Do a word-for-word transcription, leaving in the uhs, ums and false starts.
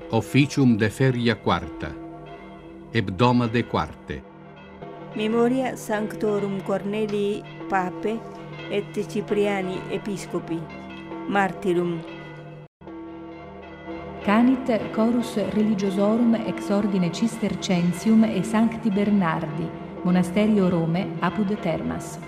Officium de feria quarta, hebdomade quarte. Memoria Sanctorum Cornelii Pape et Cipriani Episcopi, Martyrum. Canit chorus religiosorum ex ordine Cistercensium e Sancti Bernardi, Monasterio Rome, apud Termas.